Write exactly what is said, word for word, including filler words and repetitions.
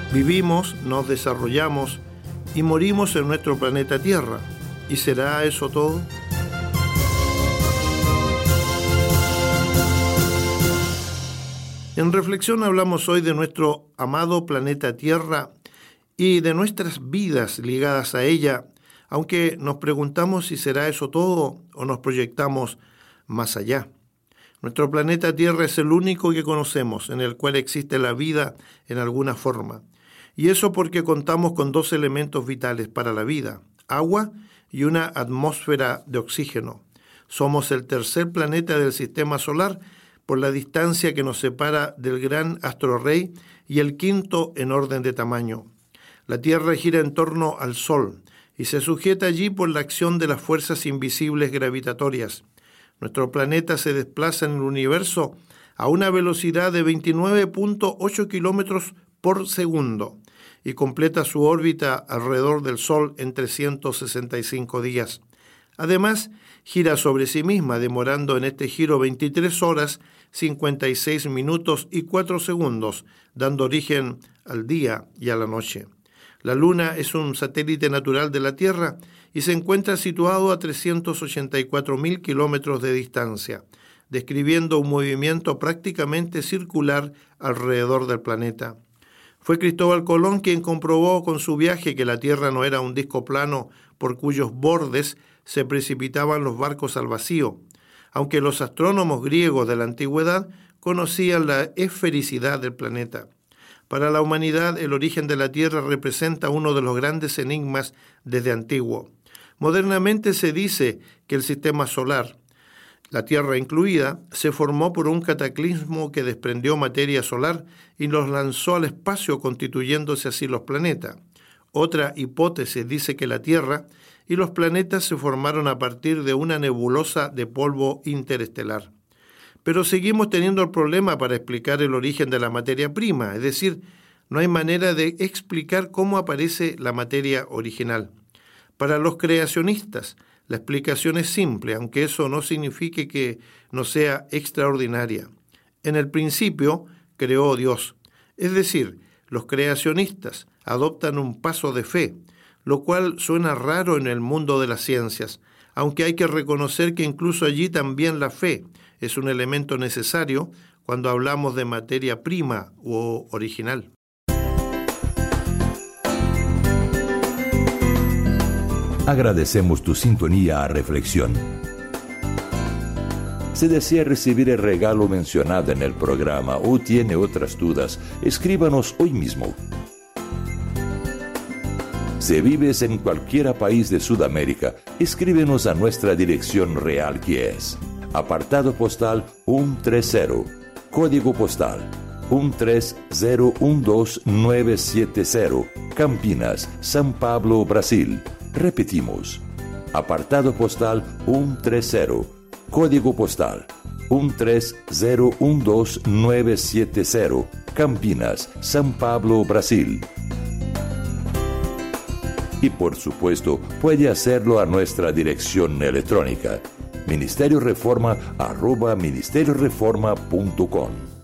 Vivimos, nos desarrollamos y morimos en nuestro planeta Tierra. ¿Y será eso todo? En Reflexión hablamos hoy de nuestro amado planeta Tierra y de nuestras vidas ligadas a ella, aunque nos preguntamos si será eso todo o nos proyectamos más allá. Nuestro planeta Tierra es el único que conocemos en el cual existe la vida en alguna forma. Y eso porque contamos con dos elementos vitales para la vida, agua y una atmósfera de oxígeno. Somos el tercer planeta del sistema solar por la distancia que nos separa del gran astro rey y el quinto en orden de tamaño. La Tierra gira en torno al Sol y se sujeta allí por la acción de las fuerzas invisibles gravitatorias. Nuestro planeta se desplaza en el universo a una velocidad de veintinueve punto ocho kilómetros por segundo y completa su órbita alrededor del Sol en trescientos sesenta y cinco días. Además, gira sobre sí misma, demorando en este giro veintitrés horas, cincuenta y seis minutos y cuatro segundos, dando origen al día y a la noche. La Luna es un satélite natural de la Tierra y se encuentra situado a trescientos ochenta y cuatro mil kilómetros de distancia, describiendo un movimiento prácticamente circular alrededor del planeta. Fue Cristóbal Colón quien comprobó con su viaje que la Tierra no era un disco plano por cuyos bordes se precipitaban los barcos al vacío, aunque los astrónomos griegos de la antigüedad conocían la esfericidad del planeta. Para la humanidad, el origen de la Tierra representa uno de los grandes enigmas desde antiguo. Modernamente se dice que el sistema solar, la Tierra incluida, se formó por un cataclismo que desprendió materia solar y los lanzó al espacio, constituyéndose así los planetas. Otra hipótesis dice que la Tierra y los planetas se formaron a partir de una nebulosa de polvo interestelar. Pero seguimos teniendo el problema para explicar el origen de la materia prima, es decir, no hay manera de explicar cómo aparece la materia original. Para los creacionistas, la explicación es simple, aunque eso no signifique que no sea extraordinaria. En el principio creó Dios, es decir, los creacionistas adoptan un paso de fe, lo cual suena raro en el mundo de las ciencias, aunque hay que reconocer que incluso allí también la fe es un elemento necesario cuando hablamos de materia prima o original. Agradecemos tu sintonía a Reflexión. Si desea recibir el regalo mencionado en el programa o tiene otras dudas, escríbanos hoy mismo. Si vives en cualquier país de Sudamérica, escríbenos a nuestra dirección real, que es apartado postal ciento treinta, código postal uno tres cero uno dos nueve siete cero, Campinas, São Paulo, Brasil. Repetimos, apartado postal ciento treinta, código postal uno tres cero uno dos nueve siete cero, Campinas, São Paulo, Brasil. Y por supuesto, puede hacerlo a nuestra dirección electrónica, ministerio reforma arroba ministerio reforma punto com.